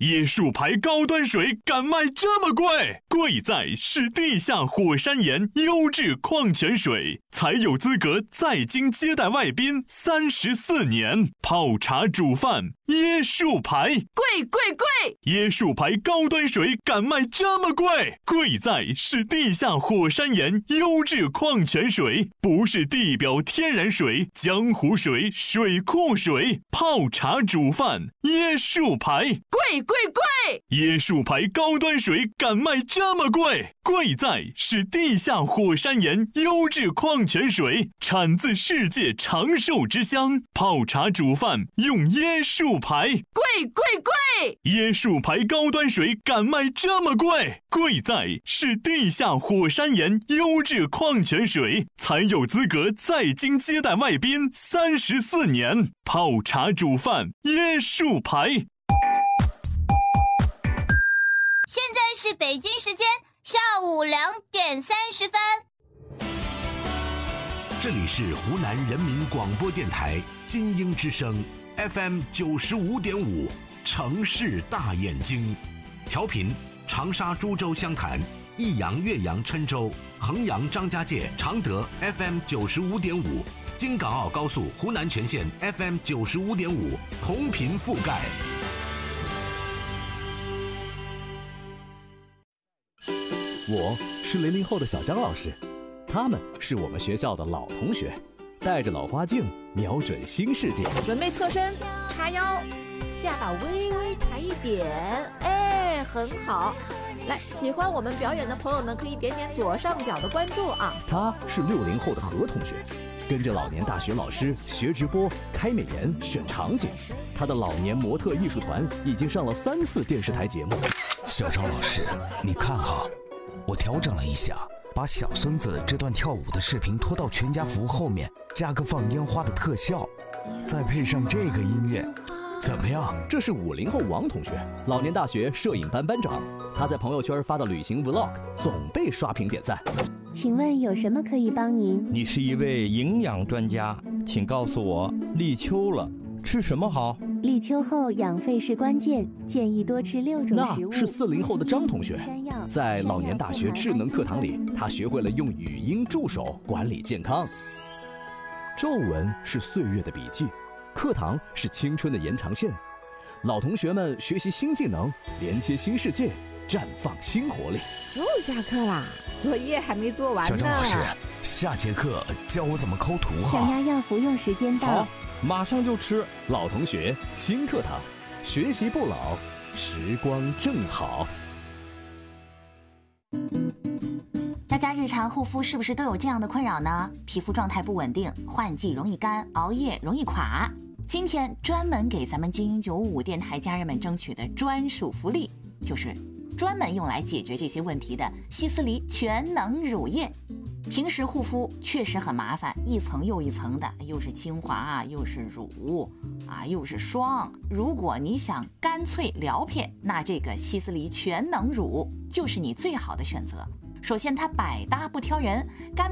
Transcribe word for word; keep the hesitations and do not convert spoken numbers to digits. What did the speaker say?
椰树牌高端水敢卖这么贵？贵在是地下火山岩优质矿泉水，才有资格在京接待外宾三十四年。泡茶煮饭，椰树牌， 贵贵贵！ 椰树牌高端水敢卖这么贵？贵在是地下火山岩优质矿泉水，不是地表天然水、江湖水、水库水。泡茶煮饭，椰树牌， 贵贵贵！ 椰树牌高端水敢卖这么贵？贵在是地下火山岩优质矿泉水，产自世界长寿之乡。泡茶煮饭用椰树牌， 贵贵贵！ 椰树牌高端水敢卖这么贵？贵在是地下火山岩优质矿泉水，才有资格在京接待外宾三十四年。泡茶煮饭，椰树牌。 现在是北京时间下午两点三十分。 这里是湖南人民广播电台金鹰之声 F M 九十五点五，城市大眼睛，调频长沙、株洲、湘潭、益阳、岳阳、郴州、衡阳、张家界、常德 F M 九十五点五，京港澳高速湖南全线 F M 九十五点五，同频覆盖。 我是零零后的小江老师，他们是我们学校的老同学，带着老花镜，瞄准新世界。 准备侧身，叉腰，下巴微微抬一点，哎，很好。来，喜欢我们表演的朋友们可以点点左上角的关注啊。 他是六零后的何同学，跟着老年大学老师学直播、开美颜、选场景。他的老年模特艺术团已经上了三次电视台节目。 小张老师，你看哈，我调整了一下，把小孙子这段跳舞的视频拖到全家福后面，加个放烟花的特效，再配上这个音乐，怎么样？ 这是五零后王同学，老年大学摄影班班长。他在朋友圈发的旅行 vlog 总被刷屏点赞。 请问有什么可以帮您？ 你是一位营养专家，请告诉我，立秋了，吃什么好？ 立秋后养肺是关键，建议多吃六种食物。 那是四零后的张同学，在老年大学智能课堂里，他学会了用语音助手管理健康。皱纹是岁月的笔记，课堂是青春的延长线。老同学们学习新技能，连接新世界，绽放新活力。 就下课啦，作业还没做完呢。 小张老师，下节课教我怎么抠图哈。 降压药服用时间到。 好，马上就吃。 老同学新课堂，学习不老，时光正好。 大家日常护肤是不是都有这样的困扰呢？皮肤状态不稳定，换季容易干，熬夜容易垮。今天专门给咱们精英九五五电台家人们争取的专属福利，就是专门用来解决这些问题的希思黎全能乳液。平时护肤确实很麻烦，一层又一层的，又是精华啊，又是乳啊，又是霜。如果你想干脆疗片，那这个希思黎全能乳就是你最好的选择。首先它百搭不挑人，干